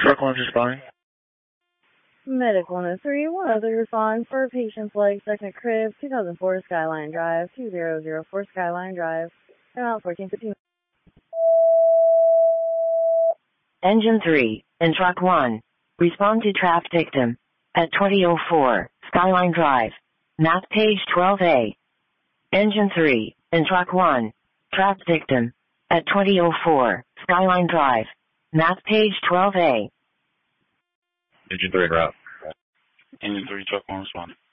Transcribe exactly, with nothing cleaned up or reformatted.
Truck one responding. Medic one oh three, one oh three respond for patient's leg, second crib, two thousand four Skyline Drive, two thousand four Skyline Drive, around fourteen fifteen. Engine three, in truck one. Respond to trapped victim. At twenty oh four, Skyline Drive. Map page twelve A. Engine three, in truck one. Trapped victim. At twenty oh four, Skyline Drive. Map page twelve A. Engine three, route. Engine three, truck one, respond.